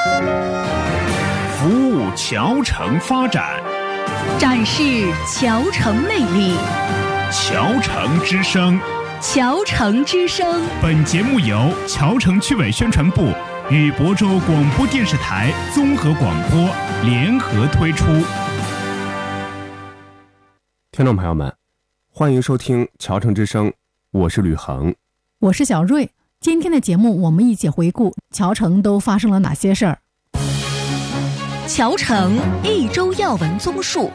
服务侨城发展， 展示侨城魅力。 侨城之声， 侨城之声。 本节目由侨城区委宣传部与亳州广播电视台综合广播联合推出。 听众朋友们，欢迎收听侨城之声，我是吕恒， 我是小瑞。今天的节目，我们一起回顾侨城都发生了哪些事儿。 侨城一周要闻综述。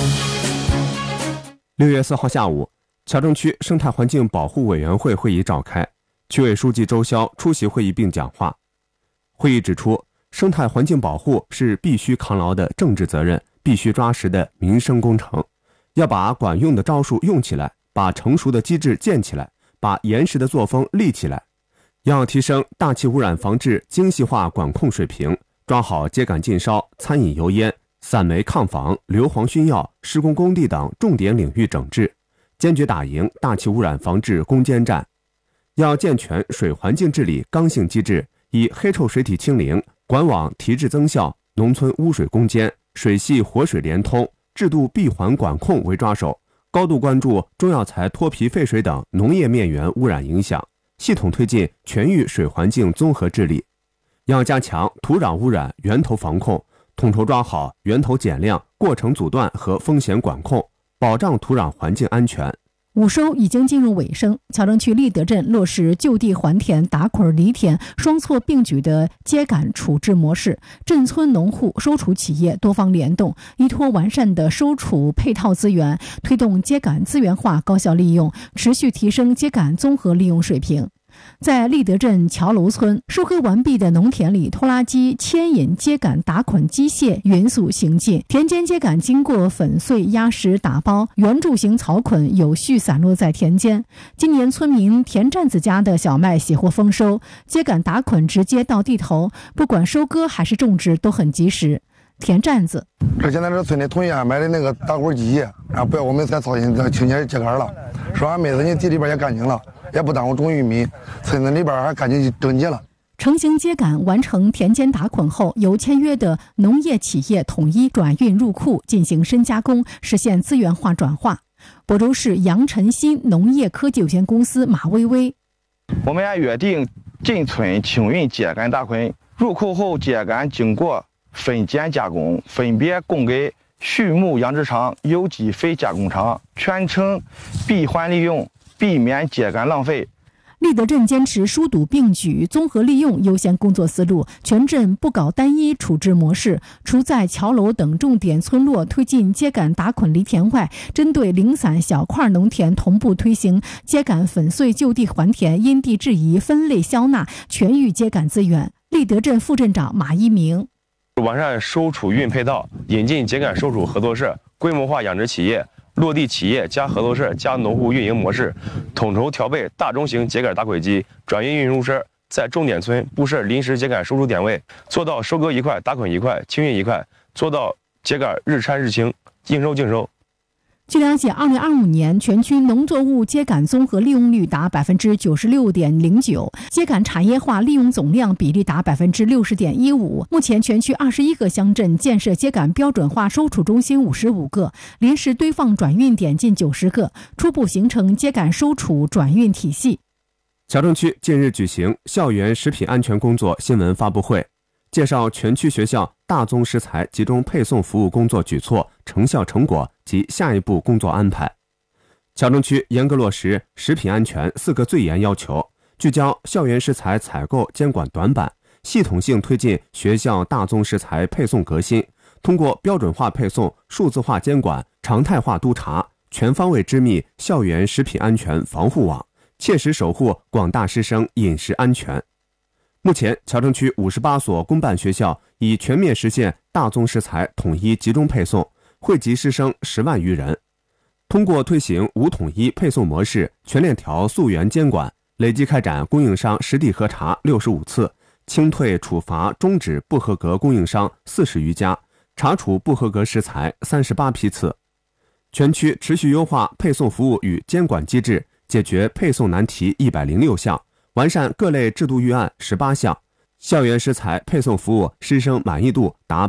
6月4号下午，侨城区生态环境保护委员会会议召开，区委书记周潇出席会议并讲话。会议指出，生态环境保护是必须扛牢的政治责任，必须抓实的民生工程，要把管用的招数用起来，把成熟的机制建起来，把严实的作风立起来。要提升大气污染防治精细化管控水平，抓好秸秆禁烧、餐饮油烟、散煤抗防、硫磺熏药、施工工地等重点领域整治，坚决打赢大气污染防治攻坚战。要健全水环境治理刚性机制，以黑臭水体清零、管网提质增效、农村污水攻坚、水系活水连通、制度闭环管控为抓手，高度关注中药材脱皮废水等农业面源污染影响，系统推进全域水环境综合治理。要加强土壤污染源头防控，统筹抓好源头减量、过程阻断和风险管控，保障土壤环境安全。 午收已经进入尾声，侨城区立德镇落实就地还田、打捆犁田双措并举的秸秆处置模式，镇村农户、收储企业多方联动，依托完善的收储配套资源，推动秸秆资源化高效利用，持续提升秸秆综合利用水平。在立德镇桥楼村，收割完毕的农田里，拖拉机牵引秸秆打捆机械匀速行进，田间秸秆经过粉碎、压实、打包，圆柱形草捆有序散落在田间。今年村民田站子家的小麦喜获丰收，秸秆打捆直接到地头，不管收割还是种植都很及时。田站子， 这现在这村里统一安排的那个打捆机，然后不要我们再操心清洁秸秆了，说俺妹子你地里边也干净了，也不耽误种玉米，村子里边还干净整洁了。 成型秸秆完成田间打捆后，由签约的农业企业统一转运入库，进行深加工，实现资源化转化。亳州市杨晨新农业科技有限公司马薇薇， 我们也约定进村清运秸秆打捆，入库后秸秆经过分拣加工，分别供给畜牧养殖场、有机肥加工厂，全程闭环利用，避免秸秆浪费。 立德镇坚持疏堵并举、综合利用优先工作思路，全镇不搞单一处置模式。除在桥楼等重点村落推进秸秆打捆犁田外，针对零散小块农田同步推行秸秆粉碎就地还田、因地制宜分类销纳全域秸秆资源。立德镇副镇长马一鸣， 完善收储运配套，引进秸秆收储合作社、规模化养殖企业、落地企业加合作社加农户运营模式，统筹调配大中型秸秆打捆机，转运运输车，在重点村布设临时秸秆收储点位，做到收割一块打捆一块，清运一块，做到秸秆日掺日清，应收尽收。 据了解，2025年全区农作物秸秆综合利用率达 96.09%， 秸秆产业化利用总量比例达 60.15%。目前全区21个乡镇建设秸秆标准化收储中心55个，临时堆放转运点近90个，初步形成秸秆收储转运体系。 侨城区近日举行校园食品安全工作新闻发布会，介绍全区学校大宗食材集中配送服务工作举措、成效成果及下一步工作安排。侨城区严格落实食品安全4个最严要求，聚焦校园食材采购监管短板，系统性推进学校大宗食材配送革新，通过标准化配送、数字化监管、常态化督查，全方位织密校园食品安全防护网，切实守护广大师生饮食安全。目前，侨城区58所公办学校已全面实现大宗食材统一集中配送，惠及师生10万余人。通过推行无统一配送模式，全链条溯源监管，累计开展供应商实地核查65次，清退处罚终止不合格供应商40余家，查处不合格食材38批次。全区持续优化配送服务与监管机制，解决配送难题106项，完善各类制度预案18项， 校园食材配送服务师生满意度达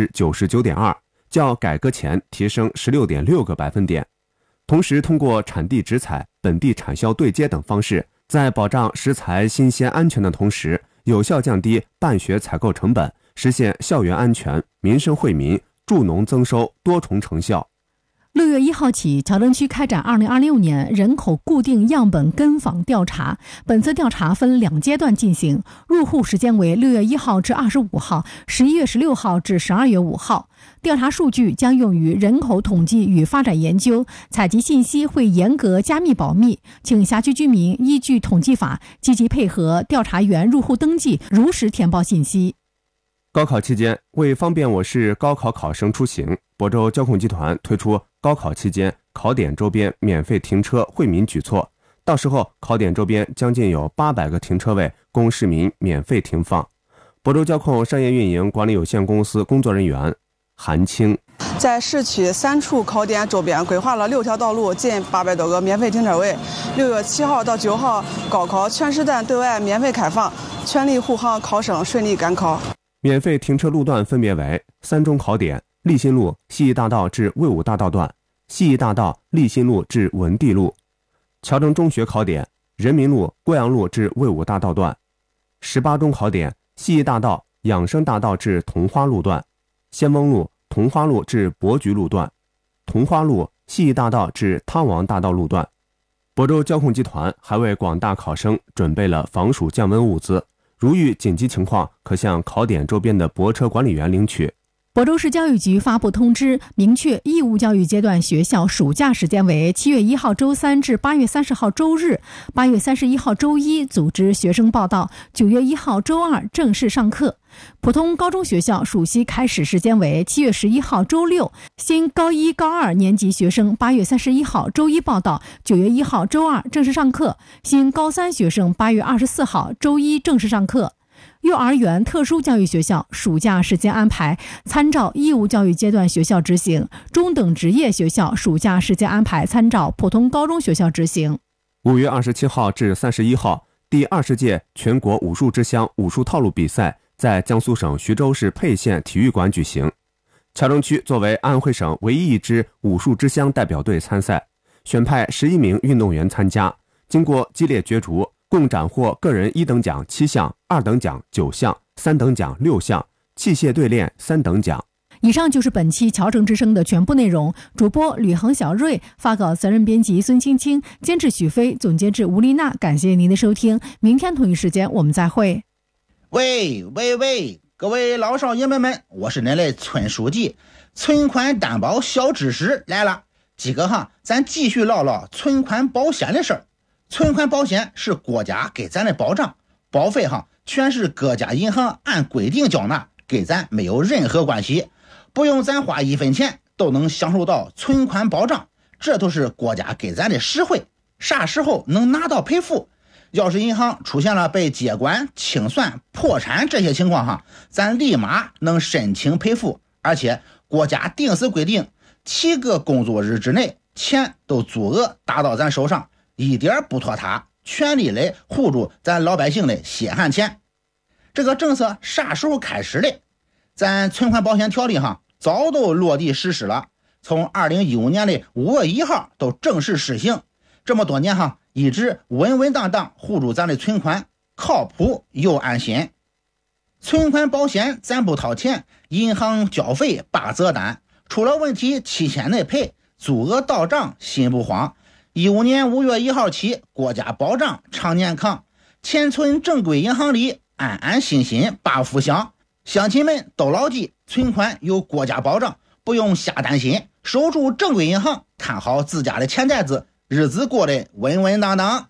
99.2%， 较改革前提升 16.6个百分点。同时通过产地直采、本地产销对接等方式，在保障食材新鲜安全的同时，有效降低办学采购成本，实现校园安全、民生惠民、助农增收多重成效。 6月1号起，乔城区开展2026年人口固定样本跟访调查。本次调查分2阶段进行，入户时间为6月1号至25号，11月16号至12月5号。调查数据将用于人口统计与发展研究，采集信息会严格加密保密，请辖区居民依据统计法积极配合调查员入户登记，如实填报信息。 高考期间，为方便我市高考考生出行，亳州交控集团推出高考期间考点周边免费停车惠民举措，到时候考点周边将近有800个停车位供市民免费停放。亳州交控商业运营管理有限公司工作人员韩青， 在市区3处考点周边规划了6条道路，近800多个免费停车位。6月7号到9号，高考全时段对外免费开放，全力护航考生顺利赶考。 免费停车路段分别为3中考点、立新路西义大道至魏武大道段、西义大道立新路至文地路；乔城中学考点人民路郭阳路至魏武大道段；18中考点西义大道养生大道至同花路段、先锋路同花路至博菊路段、同花路西义大道至汤王大道路段。亳州交控集团还为广大考生准备了防暑降温物资，如遇紧急情况，可向考点周边的泊车管理员领取。 亳州市教育局发布通知，明确义务教育阶段学校暑假时间为7月1号周3至8月30号周日，8月31号周一组织学生报到，9月1号周二正式上课。普通高中学校暑期开始时间为7月11号周六，新高1、高2年级学生8月31号周一报到，9月1号周二正式上课；新高3学生8月24号周一正式上课。幼儿园特殊教育学校暑假时间安排参照义务教育阶段学校执行，中等职业学校暑假时间安排参照普通高中学校执行。 5月27号至31号，第20届全国武术之乡武术套路比赛在江苏省徐州市沛县体育馆举行。乔城区作为安徽省唯一一支武术之乡代表队参赛，选派11名运动员参加，经过激烈角逐，共斩获个人1等奖7项、2等奖9项、3等奖6项，器械对练3等奖。 以上就是本期乔城之声的全部内容。主播吕恒、小瑞，发稿责任编辑孙青青，监制许飞，总监制吴丽娜。感谢您的收听，明天同一时间我们再会。 喂，各位老少爷们们，我是您的村书记。存款担保小知识来了，今个咱继续唠唠存款保险的事儿。存款保险是国家给咱的保障，保费全是各家银行按规定缴纳，跟咱没有任何关系，不用咱花1分钱都能享受到存款保障，这都是国家给咱的实惠。啥时候能拿到赔付？要是银行出现了被接管、清算、破产这些情况咱立马能申请赔付，而且国家定时规定7个工作日之内钱都足额打到咱手上，一点不拖沓，全力来护住咱老百姓的血汗钱。这个政策啥时候开始的？咱存款保险条例早都落地实施了，从2015年的5月1号都正式实行。这么多年一直稳稳当当护住咱的存款，靠谱又安心。存款保险咱不掏钱，银行交费8折单，出了问题7天内赔，足额到账心不慌。15年5月1号起，国家保障常年康，钱存正规银行里，安安心心把福享。乡亲们都牢记，存款有国家保障，不用瞎担心，守住正规银行，看好自家的钱袋子，日子过得稳稳当当。